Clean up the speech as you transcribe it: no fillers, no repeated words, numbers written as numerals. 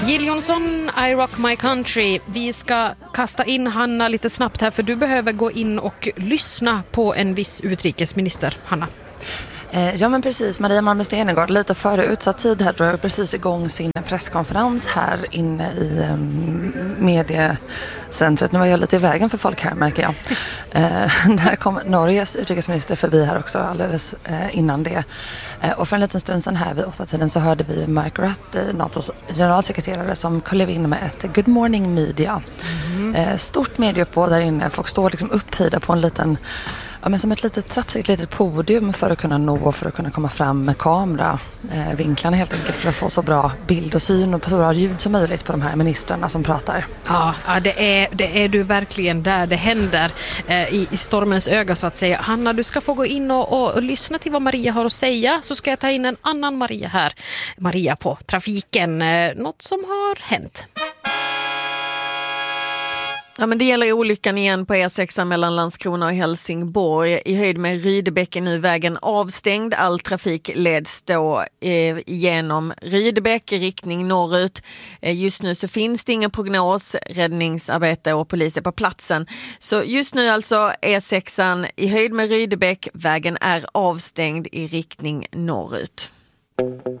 Jill Johnson, I Rock My Country. Vi ska kasta in Hanna lite snabbt här, för du behöver gå in och lyssna på en viss utrikesminister, Hanna. Ja men precis, Maria Malmö Stenergard lite före utsatt tid här, drog precis igång sin presskonferens här inne i mediecentret. Nu var jag lite i vägen för folk här, märker jag. Där kom Norges utrikesminister förbi här också alldeles innan det. Och för en liten stund sedan här vid 8-tiden så hörde vi Mark Rutte, NATOs generalsekreterare, som klev in med ett Good Morning Media. Stort medieuppbåd där inne, folk står liksom upphöjda på en liten... Ja, men som ett litet trappsteg, ett litet podium för att kunna nå och för att kunna komma fram med kameravinklarna helt enkelt, för att få så bra bild och syn och så bra ljud som möjligt på de här ministrarna som pratar. Ja, det är du verkligen där det händer i stormens öga så att säga. Hanna, du ska få gå in och lyssna till vad Maria har att säga, så ska jag ta in en annan Maria här. Maria på trafiken, något som har hänt. Ja, men det gäller olyckan igen på E6 mellan Landskrona och Helsingborg. I höjd med Rydebäck är nu vägen avstängd. All trafik leds då genom Rydebäck i riktning norrut. Just nu så finns det ingen prognos, räddningsarbete och polis är på platsen. Så just nu alltså E6 i höjd med Rydebäck, vägen är avstängd i riktning norrut.